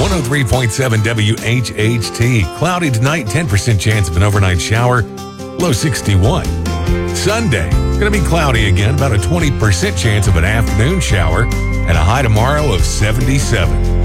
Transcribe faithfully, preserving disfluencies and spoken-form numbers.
one oh three point seven W H H T. Cloudy tonight, ten percent chance of an overnight shower, low sixty-one. Sunday, going to be cloudy again, about a twenty percent chance of an afternoon shower, and a high tomorrow of seventy-seven.